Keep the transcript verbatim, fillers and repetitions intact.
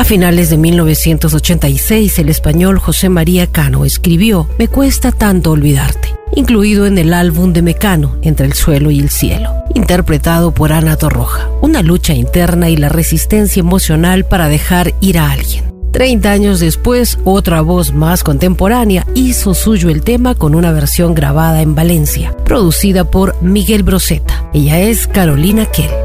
finales de mil novecientos ochenta y seis, el español José María Cano escribió Me cuesta tanto olvidarte, incluido en el álbum de Mecano, Entre el suelo y el cielo, interpretado por Ana Torroja. Una lucha interna y la resistencia emocional para dejar ir a alguien. Treinta años después, otra voz más contemporánea hizo suyo el tema con una versión grabada en Valencia, producida por Miguel Broseta. Ella es Carolina Kell.